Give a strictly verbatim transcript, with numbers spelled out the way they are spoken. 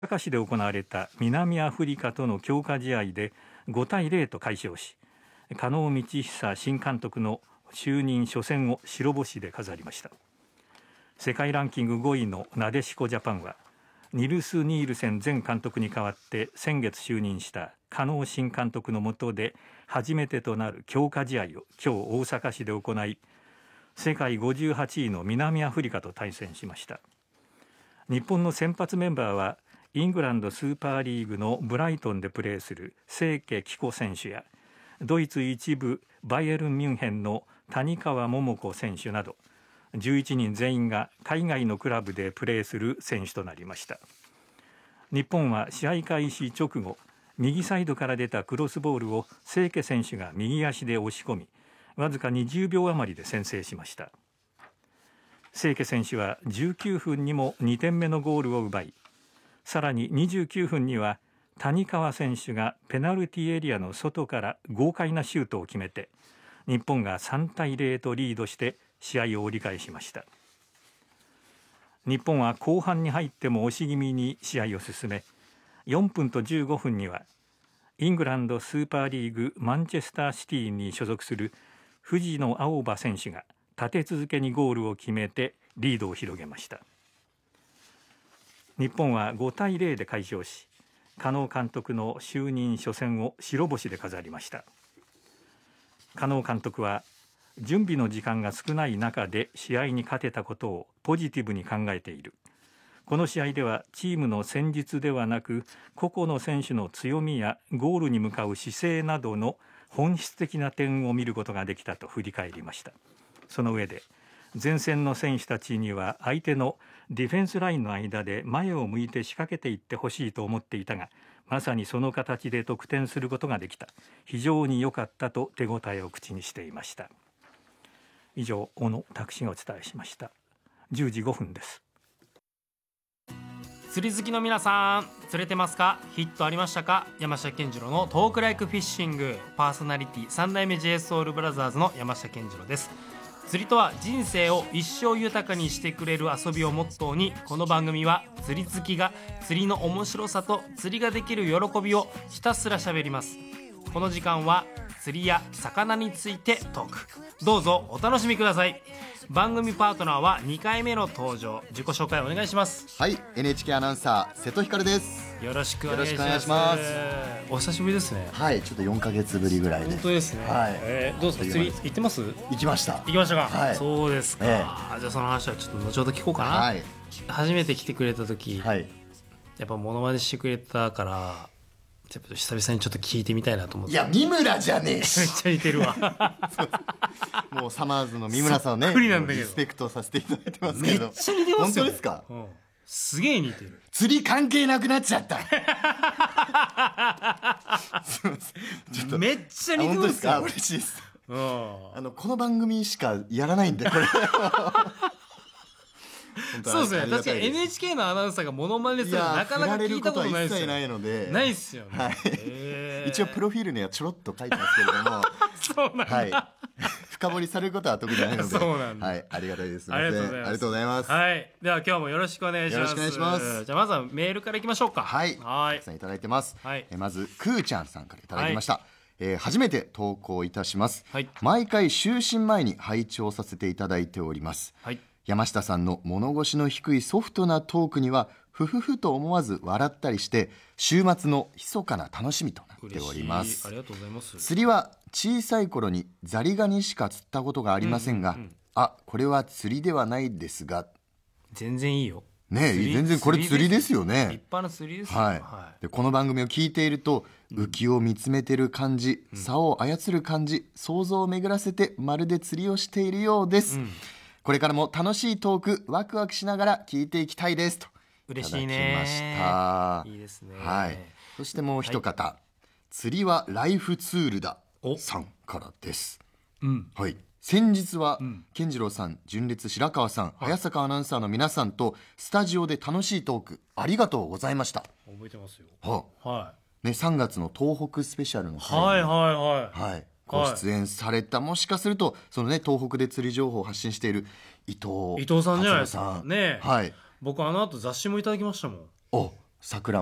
阪市で行われた南アフリカとの強化試合でごたいゼロと快勝し、加納道久新監督の就任初戦を白星で飾りました。世界ランキングごいのなでしこジャパンはニルス・ニールセン前監督に代わって先月就任した加納新監督の下で初めてとなる強化試合を今日大阪市で行い、世界ごじゅうはちいの南アフリカと対戦しました。日本の先発メンバーはイングランドスーパーリーグのブライトンでプレーする清家貴子選手やドイツ一部バイエルンミュンヘンの谷川桃子選手などじゅういちにん全員が海外のクラブでプレーする選手となりました。日本は試合開始直後、右サイドから出たクロスボールを清家選手が右足で押し込み、わずかにじゅうびょう余りで先制しました。清家選手はじゅうきゅうふんにもにてんめのゴールを奪い、さらににじゅうきゅうふんには谷川選手がペナルティエリアの外から豪快なシュートを決めて、日本がさんたいゼロとリードして試合を折り返しました。日本は後半に入っても押し気味に試合を進め、よんぷんとじゅうごふんにはイングランドスーパーリーグマンチェスターシティに所属する藤野青葉選手が立て続けにゴールを決めてリードを広げました。日本はごたいゼロで快勝し、加納監督の就任初戦を白星で飾りました。加納監督は準備の時間が少ない中で試合に勝てたことをポジティブに考えている。この試合ではチームの戦術ではなく個々の選手の強みやゴールに向かう姿勢などの本質的な点を見ることができたと振り返りました。その上で前線の選手たちには相手のディフェンスラインの間で前を向いて仕掛けていってほしいと思っていたが、まさにその形で得点することができた。非常に良かったと手応えを口にしていました。以上、小野拓司がお伝えしました。じゅうじごふんです。 釣り好きの皆さん、釣れてますか？ヒットありましたか？山下健二郎のトークライクフィッシング、パーソナリティさん代目 ジェイエス オールブラザーズの山下健二郎です。釣りとは人生を一生豊かにしてくれる遊びをモットーに、この番組は釣り好きが釣りの面白さと釣りができる喜びをひたすら喋ります。この時間は釣りや魚についてトーク、どうぞお楽しみください。番組パートナーはにかいめの登場、自己紹介お願いします。 はい、 エヌエイチケー アナウンサー瀬戸光です。 よろしくお願いします。 よろしくお願いします。 お久しぶりですね。 はい、ちょっとよんかげつぶりぐらいで。 本当ですね、 はい、 えー、どうですか、釣り行ってます？ 行きました。 行きましたか、 はい、 そうですか、 ええじゃあその話はちょっと後ほど聞こうかな、はい、初めて来てくれた時、はい、やっぱモノマネしてくれたからやっぱ久々にちょっと聞いてみたいなと思って。 いや、三村じゃねえしめっちゃ似てるわもうサマーズの三村さんをね、 そっくりなんだけどリスペクトさせていただいてますけど。 めっちゃ似てますよ。 本当ですか？ うん、すげえ似てる。 釣り関係なくなっちゃったちょっとめっちゃ似てますよ。 本当ですか？嬉しいです。 うん、 あのこの番組しかやらないんでこれそうですね。確かに エヌエイチケー のアナウンサーがモノマネするのなかなか聞いたことないですよ。 ないので。 ないっすよね。 はい、一応プロフィールにはちょろっと書いてますけれどもそうなんだ、はい、 深掘りされることは特にないのでそうなんだ、 はい、ありがたいです。 ありがとうございます。 ありがとうございます。 はい、では今日もよろしくお願いします。 よろしくお願いします。 じゃあまずはメールからいきましょうか。はい、はい、 たくさんいただいてます。 はい、 えまずくーちゃんさんからいただきました。はい、えー、初めて投稿いたします。はい、毎回就寝前に拝聴させていただいております。はい、山下さんの物腰の低いソフトなトークにはふふふと思わず笑ったりして週末の密かな楽しみとなっております。 ありがとうございます。 釣りは小さい頃にザリガニしか釣ったことがありませんが、うんうんうん、あ、これは釣りではないですが、 全然いいよね、全然これ釣りですよね。 立派な釣りですよ、 はいはい、でこの番組を聞いていると浮きを見つめてる感じ、うん、竿を操る感じ、想像を巡らせてまるで釣りをしているようです、うん、これからも楽しいトークワクワクしながら聞いていきたいですと嬉しいね。 いただきました。 いいですね、 はい、そしてもう一方、はい、釣りはライフツールださんからです、うんはい、先日は、うん、健次郎さん、純烈白川さん、はい、早坂アナウンサーの皆さんとスタジオで楽しいトークありがとうございました。 覚えてますよ、 はあはいね、さんがつの東北スペシャルの回に、はいはいはいはい、 ご出演された、もしかするとその、ね、東北で釣り情報を発信している伊藤伊藤さんじゃないですかね、 はい、 僕あの後雑誌もいただきましたもん。 おさくら